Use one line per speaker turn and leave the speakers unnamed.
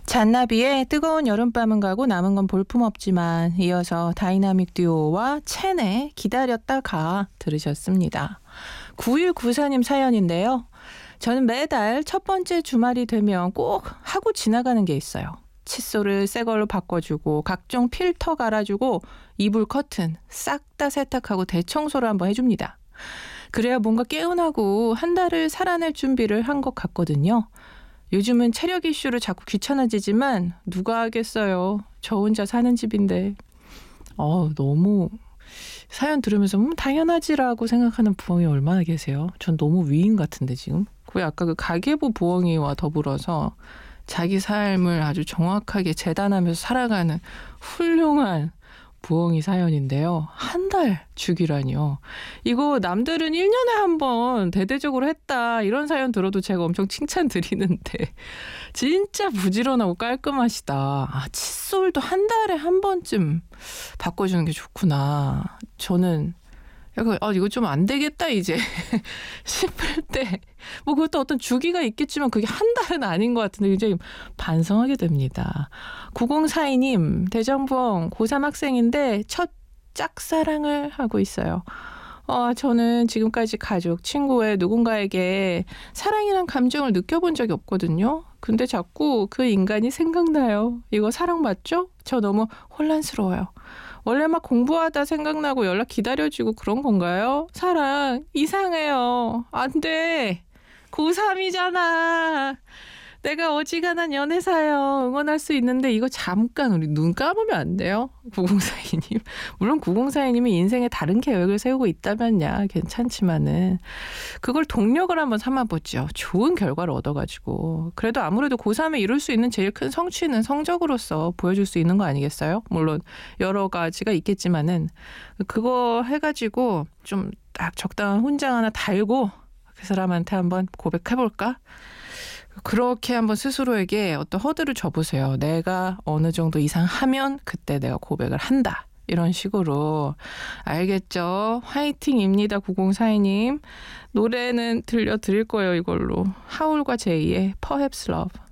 잔나비의 뜨거운 여름밤은 가고 남은 건 볼품없지만 이어서 다이나믹 듀오와 첸의 기다렸다 가 들으셨습니다. 9194님 사연인데요. 저는 매달 첫 번째 주말이 되면 꼭 하고 지나가는 게 있어요. 칫솔을 새 걸로 바꿔주고 각종 필터 갈아주고 이불 커튼 싹 다 세탁하고 대청소를 한번 해줍니다. 그래야 뭔가 개운하고 한 달을 살아낼 준비를 한 것 같거든요. 요즘은 체력 이슈로 자꾸 귀찮아지지만 누가 하겠어요. 저 혼자 사는 집인데. 너무 사연 들으면서 당연하지라고 생각하는 부엉이 얼마나 계세요? 전 너무 위인 같은데 지금. 거의 아까 그 가계부 부엉이와 더불어서 자기 삶을 아주 정확하게 재단하면서 살아가는 훌륭한 부엉이 사연인데요. 한 달 주기라니요. 이거 남들은 1년에 한 번 대대적으로 했다 이런 사연 들어도 제가 엄청 칭찬드리는데 진짜 부지런하고 깔끔하시다. 칫솔도 한 달에 한 번쯤 바꿔주는 게 좋구나. 저는 약간 이거 좀 안 되겠다 이제 싶을 때 그것도 어떤 주기가 있겠지만 그게 한 달은 아닌 것 같은데 굉장히 반성하게 됩니다. 9042님 대전부엉 고3 학생인데 첫 짝사랑을 하고 있어요. 저는 지금까지 가족, 친구의 누군가에게 사랑이란 감정을 느껴본 적이 없거든요. 근데 자꾸 그 인간이 생각나요. 이거 사랑 맞죠? 저 너무 혼란스러워요. 원래 막 공부하다 생각나고 연락 기다려지고 그런 건가요? 사랑 이상해요. 안 돼. 고3이잖아. 내가 어지간한 연애사요. 응원할 수 있는데 이거 잠깐 우리 눈 감으면 안 돼요? 9042님. 물론 9042님이 인생에 다른 계획을 세우고 있다면야 괜찮지만은 그걸 동력을 한번 삼아보죠. 좋은 결과를 얻어가지고. 그래도 아무래도 고3에 이룰 수 있는 제일 큰 성취는 성적으로서 보여줄 수 있는 거 아니겠어요? 물론 여러 가지가 있겠지만은 그거 해가지고 좀 딱 적당한 훈장 하나 달고 그 사람한테 한번 고백해볼까? 그렇게 한번 스스로에게 어떤 허들을 줘보세요. 내가 어느 정도 이상 하면 그때 내가 고백을 한다. 이런 식으로. 알겠죠? 화이팅입니다. 9042님. 노래는 들려드릴 거예요. 이걸로. 하울과 제이의 Perhaps Love.